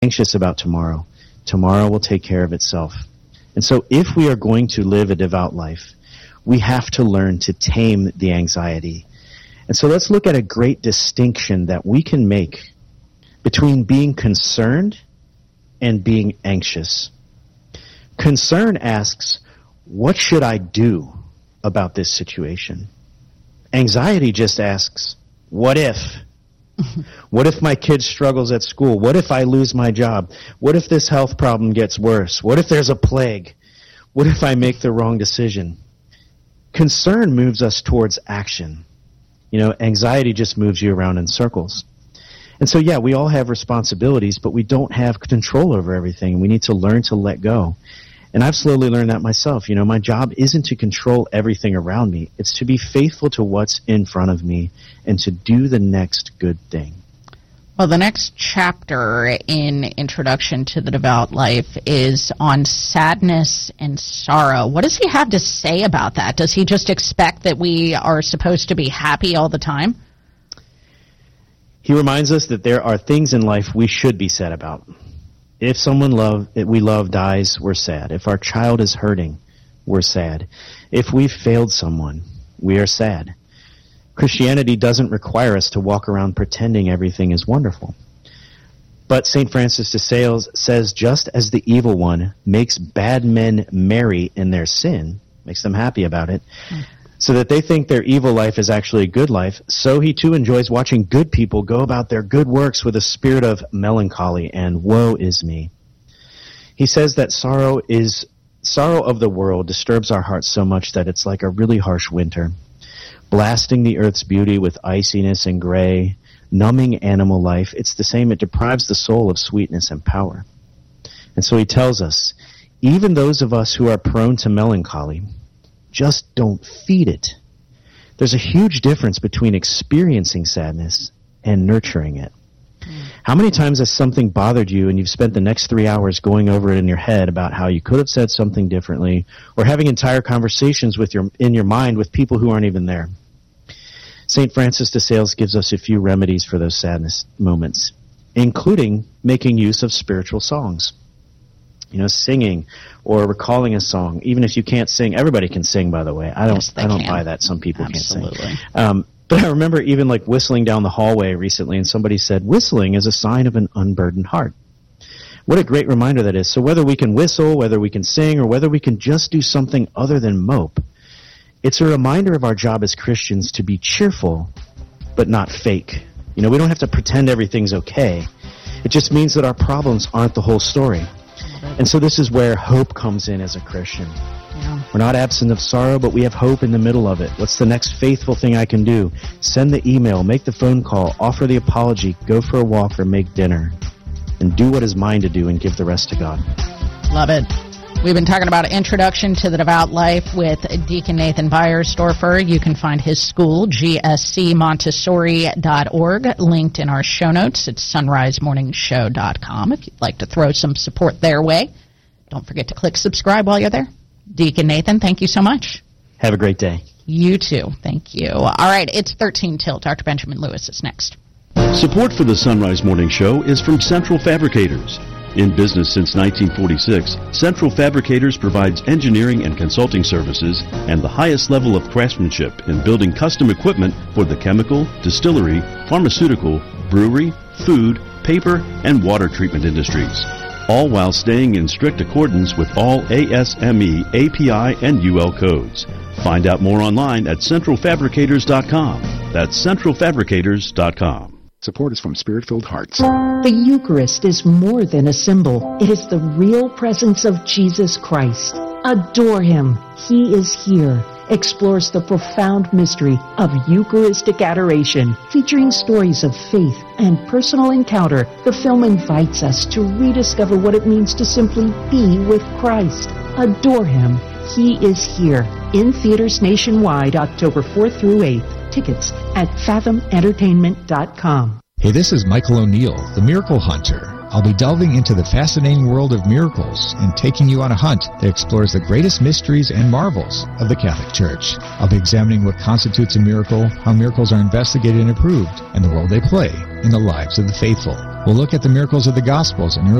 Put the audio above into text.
anxious about tomorrow. Tomorrow will take care of itself. And so if we are going to live a devout life, we have to learn to tame the anxiety. And so let's look at a great distinction that we can make between being concerned and being anxious. Concern asks, what should I do about this situation? Anxiety just asks, what if? What if my kid struggles at school? What if I lose my job? What if this health problem gets worse? What if there's a plague? What if I make the wrong decision? Concern moves us towards action. Anxiety just moves you around in circles. And so, yeah, we all have responsibilities, but we don't have control over everything. We need to learn to let go. And I've slowly learned that myself. My job isn't to control everything around me. It's to be faithful to what's in front of me and to do the next good thing. Well, the next chapter in Introduction to the Devout Life is on sadness and sorrow. What does he have to say about that? Does he just expect that we are supposed to be happy all the time? He reminds us that there are things in life we should be sad about. If someone we love dies, we're sad. If our child is hurting, we're sad. If we've failed someone, we are sad. Christianity doesn't require us to walk around pretending everything is wonderful. But St. Francis de Sales says, just as the evil one makes bad men merry in their sin, makes them happy about it, so that they think their evil life is actually a good life, so he too enjoys watching good people go about their good works with a spirit of melancholy and woe is me. He says that sorrow of the world disturbs our hearts so much that it's like a really harsh winter, blasting the earth's beauty with iciness and gray, numbing animal life. It's the same, it deprives the soul of sweetness and power. And so he tells us, even those of us who are prone to melancholy, just don't feed it. There's a huge difference between experiencing sadness and nurturing it. How many times has something bothered you and you've spent the next 3 hours going over it in your head about how you could have said something differently, or having entire conversations in your mind with people who aren't even there? St. Francis de Sales gives us a few remedies for those sadness moments, including making use of spiritual songs. Singing or recalling a song. Even if you can't sing, everybody can sing, by the way. I don't buy that. Some people Absolutely. Can't sing. But I remember even whistling down the hallway recently, and somebody said, whistling is a sign of an unburdened heart. What a great reminder that is. So whether we can whistle, whether we can sing, or whether we can just do something other than mope, it's a reminder of our job as Christians to be cheerful, but not fake. We don't have to pretend everything's okay. It just means that our problems aren't the whole story. And so this is where hope comes in as a Christian. Yeah. We're not absent of sorrow, but we have hope in the middle of it. What's the next faithful thing I can do? Send the email, make the phone call, offer the apology, go for a walk, or make dinner. And do what is mine to do and give the rest to God. Love it. We've been talking about Introduction to the Devout Life with Deacon Nathan Beiersdorfer. You can find his school, gscmontessori.org, linked in our show notes at sunrisemorningshow.com if you'd like to throw some support their way. Don't forget to click subscribe while you're there. Deacon Nathan, thank you so much. Have a great day. You too. Thank you. All right, it's 13 till. Dr. Benjamin Lewis is next. Support for the Sunrise Morning Show is from Central Fabricators. In business since 1946, Central Fabricators provides engineering and consulting services and the highest level of craftsmanship in building custom equipment for the chemical, distillery, pharmaceutical, brewery, food, paper, and water treatment industries, all while staying in strict accordance with all ASME, API, and UL codes. Find out more online at centralfabricators.com. That's centralfabricators.com. Support is from Spirit-Filled Hearts. The Eucharist is more than a symbol. It is the real presence of Jesus Christ. Adore Him. He is here. Explores the profound mystery of Eucharistic adoration, featuring stories of faith and personal encounter. The film invites us to rediscover what it means to simply be with Christ. Adore Him. He is here. In theaters nationwide, October 4th through 8th. Tickets at fathomentertainment.com. Hey, this is Michael O'Neill, the Miracle Hunter. I'll be delving into the fascinating world of miracles and taking you on a hunt that explores the greatest mysteries and marvels of the Catholic Church. I'll be examining what constitutes a miracle, how miracles are investigated and approved, and the role they play in the lives of the faithful. We'll look at the miracles of the Gospels and early